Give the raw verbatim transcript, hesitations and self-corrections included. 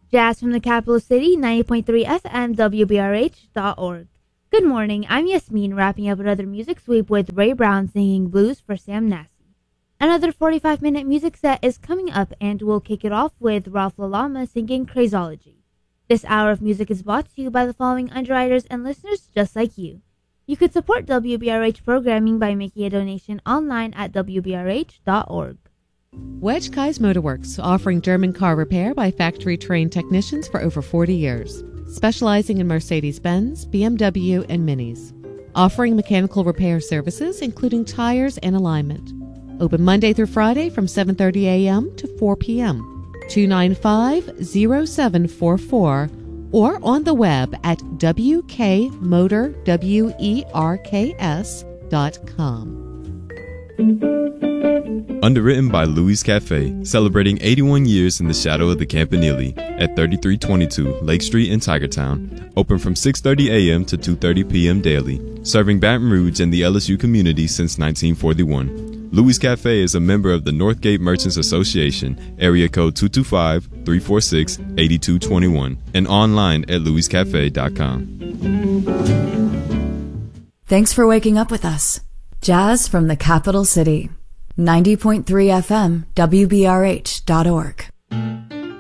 Jazz from the capital city, ninety point three F M, W B R H dot org. Good morning, I'm Yasmin, wrapping up another music sweep with Ray Brown singing Blues for Sam Nassi. Another forty-five minute music set is coming up, and we'll kick it off with Ralph LaLama singing Crazology. This hour of music is brought to you by the following underwriters and listeners just like you. You could support W B R H programming by making a donation online at W B R H dot org. Wedge Kai's Motorworks, offering German car repair by factory-trained technicians for over forty years, specializing in Mercedes-Benz, B M W, and Minis. Offering mechanical repair services, including tires and alignment. Open Monday through Friday from seven thirty a.m. to four p.m. two nine five, oh seven four four or on the web at w k motor werks dot com. Underwritten by Louis Cafe, celebrating eighty-one years in the shadow of the Campanile at thirty-three twenty-two Lake Street in Tigertown. Open from six thirty a.m. to two thirty p.m. daily. Serving Baton Rouge and the L S U community since nineteen forty-one. Louis Cafe is a member of the Northgate Merchants Association, area code two two five, three four six, eight two two one, and online at louis cafe dot com. Thanks for waking up with us. Jazz from the capital city. ninety point three F M, W B R H dot org.